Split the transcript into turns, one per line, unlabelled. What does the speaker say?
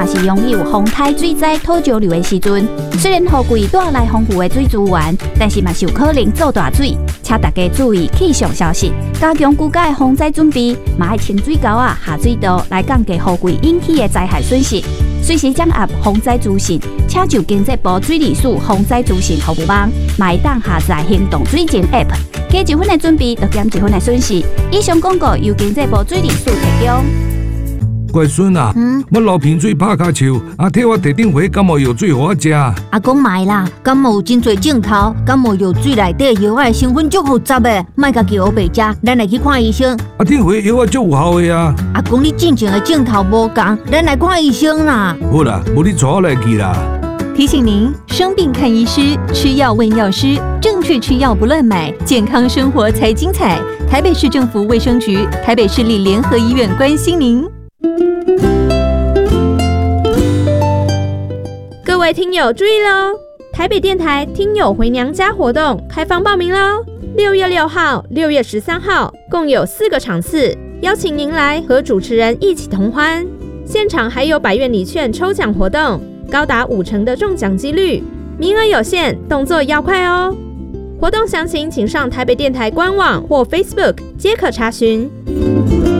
也是拥有风台水灾土石流的时阵。虽然雨季带来丰富的水资源，但是嘛是有可能做大水，请大家注意气象消息，加强居家的防灾准备，嘛要清水沟下水道来降低雨季引起的灾害损失。随时掌握防灾资讯，请就经济部水利署防灾资讯服务网，嘛会当下载行动水情 App， 加1分的准备，就减1分的损失。以上广告由经济部水利署提供。
乖孙啊，我流鼻水拍骹球，替我地顶回感冒药水给我食。
阿公买啦，感冒有真侪症头，感冒药水内底药仔的成分足复杂的，莫家己黑白食，咱来去看医生。
顶回药仔足有效的啊。
阿公，你进前的症头无同，咱来看医生啦。
好啦，无你带我来去啦。
提醒您：生病看医师，吃药问药师，正确吃药不乱买，健康生活才精彩。台北市政府卫生局、台北市立联合医院关心您。
各位听友注意喽！台北电台听友回娘家活动开放报名喽！6月6号、6月13号共有4个场次，邀请您来和主持人一起同欢。现场还有100元礼券抽奖活动，高达50%的中奖几率，名额有限，动作要快哦！活动详情请上台北电台官网或 Facebook 皆可查询。